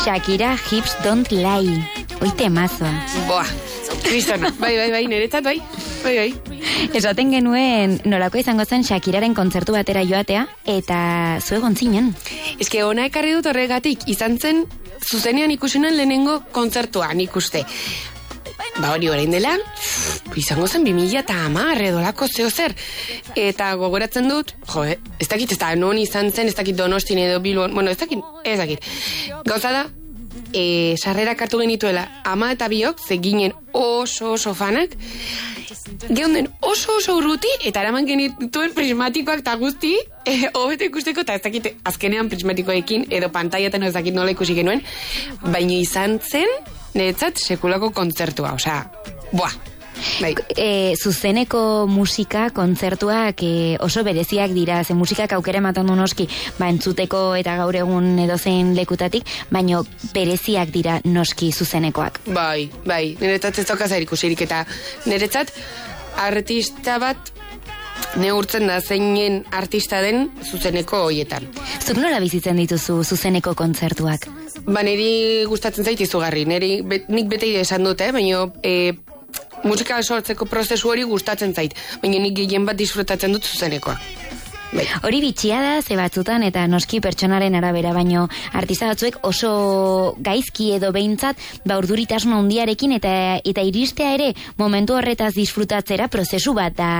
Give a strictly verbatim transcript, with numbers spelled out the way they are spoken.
Shakira, Hips Don't Lie. Oite mazo. Boa, kristona. Bai, bai, bai, niretzat, bai. Bai, bai. Esaten genuen nolako izango zen Shakiraren kontzertu batera joatea, eta zu egon zinen. Ez que ona ekarri dut horregatik, izan zen zuzenean ikusunan lehenengo kontzertuan ikuste. Ba hori orain dela, izango zen bi mila hamar edolako zeo zer. Eta gogoratzen dut, jo, ez dakit, ez da non izan zen, ez dakit Donostin edo Bilbon, bueno, ez dakit, ez dakit. Gauza da, e, sarrerak hartu genituela ama eta biok, ze ginen oso oso fanak, geunden oso oso urruti, eta eraman genituen prismatikoak eta guzti, e, hobeto ikusteko, eta ez dakit, azkenean prismatikoekin, edo pantaiatan ez dakit nola ikusi genuen, baina izan zen, niretzat sekulako kontzertua, osea, boa. Bai. E, zuzeneko musika, kontzertuak e, oso bereziak dira, ze musikak aukera ematen du noski, ba entzuteko eta gaur egun edozein lekutatik, baino bereziak dira noski zuzenekoak. Bai, bai, niretzat ez dauka zer ikusirik, eta niretzat artista bat neurtzen da zeinen artista den zuzeneko hoietan. Zuk nola bizitzen dituzu zuzeneko kontzertuak? Ba, niri gustatzen zait izugarri, niri, bet, nik bete esan dut, eh? baina e, musika sortzeko prozesu hori gustatzen zait, baina nik gehien bat disfrutatzen dut zuzenekoa. Bai. Hori bitxia da, ze batzutan, eta noski pertsonaren arabera, baino artista batzuek oso gaizki edo behintzat, ba urduritasun handiarekin eta eta iristea ere momentu horretaz disfrutatzera prozesu bat da.